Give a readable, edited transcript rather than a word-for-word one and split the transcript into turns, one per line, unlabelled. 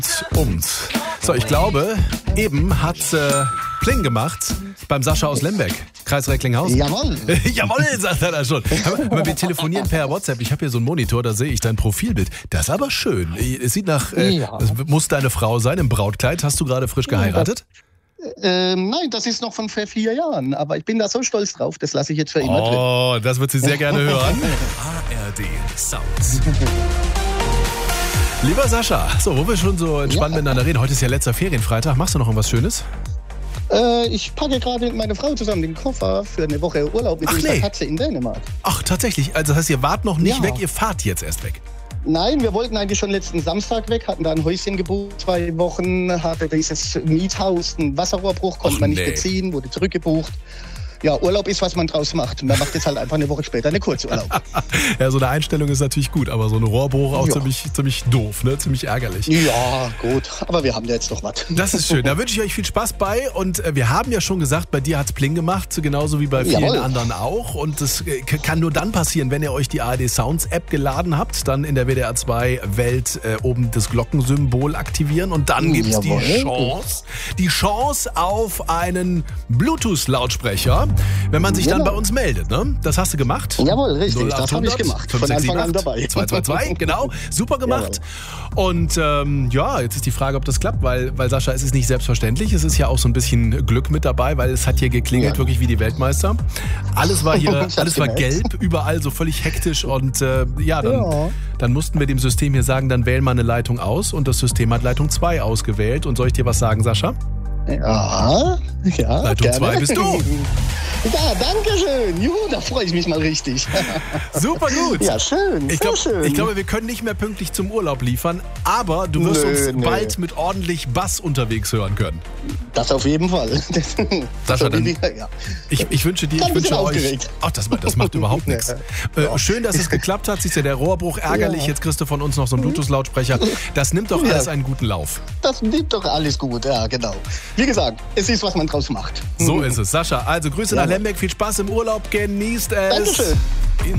Ums. So, ich glaube, eben hat Pling gemacht beim Sascha aus Lemberg, Kreis Recklinghausen.
Jawohl.
Jawohl, sagt er da schon. Aber wir telefonieren per WhatsApp. Ich habe hier so einen Monitor, da sehe ich dein Profilbild. Das ist aber schön. Es sieht nach, das muss deine Frau sein im Brautkleid. Hast du gerade frisch geheiratet?
Nein, das ist noch von vor 4 Jahren. Aber ich bin da so stolz drauf, das lasse ich jetzt für immer drin.
Oh, das wird sie sehr gerne hören.
ARD Sounds.
Lieber Sascha, so, wo wir schon so entspannt miteinander reden. Heute ist ja letzter Ferienfreitag. Machst du noch irgendwas Schönes?
Ich packe gerade mit meiner Frau zusammen den Koffer für eine Woche Urlaub mit unserer Katze in Dänemark.
Ach, tatsächlich. Also das heißt, ihr wart noch nicht weg, ihr fahrt jetzt erst weg.
Nein, wir wollten eigentlich schon letzten Samstag weg, hatten da ein Häuschen gebucht, 2 Wochen, hatte dieses Miethaus, einen Wasserrohrbruch, konnte man nicht beziehen, wurde zurückgebucht. Ja, Urlaub ist, was man draus macht. Man macht jetzt halt einfach eine Woche später eine Kurzurlaub.
Ja, so eine Einstellung ist natürlich gut, aber so eine Rohrbruch auch ziemlich doof, ne? Ziemlich ärgerlich.
Ja, gut, aber wir haben ja jetzt noch was.
Das ist schön, da wünsche ich euch viel Spaß bei und wir haben ja schon gesagt, bei dir hat's Pling gemacht, genauso wie bei vielen anderen auch und das kann nur dann passieren, wenn ihr euch die ARD Sounds App geladen habt, dann in der WDR 2 Welt oben das Glockensymbol aktivieren und dann gibt's die Chance auf einen Bluetooth-Lautsprecher, wenn man sich dann bei uns meldet, ne? Das hast du gemacht?
Jawohl, richtig, das habe ich gemacht.
5,
von
6,
Anfang
7,
an dabei.
222, genau. Super gemacht. Und jetzt ist die Frage, ob das klappt, weil Sascha, es ist nicht selbstverständlich. Es ist ja auch so ein bisschen Glück mit dabei, weil es hat hier geklingelt, wirklich wie die Weltmeister. Alles war hier, alles war gelb, überall so völlig hektisch und dann mussten wir dem System hier sagen, dann wähl mal eine Leitung aus und das System hat Leitung 2 ausgewählt. Und soll ich dir was sagen, Sascha?
Ja,
Leitung 2 bist du.
Ja, danke schön. Juhu, da freue ich mich mal richtig.
Super gut.
Ja, schön.
Ich glaube, wir können nicht mehr pünktlich zum Urlaub liefern, aber du wirst uns bald mit ordentlich Bass unterwegs hören können.
Das auf jeden Fall.
Sascha, ich wünsche dir, ich wünsche euch... Ach, das macht überhaupt nichts. Schön, dass es geklappt hat. Siehst du, der Rohrbruch ärgerlich. Jetzt kriegst du von uns noch so einen Bluetooth-Lautsprecher. Das nimmt doch alles einen guten Lauf.
Das nimmt doch alles gut, ja, genau. Wie gesagt, es ist, was man draus macht.
So ist es. Sascha, also Grüße nach Lemberg. Viel Spaß im Urlaub. Genießt es.
Dankeschön.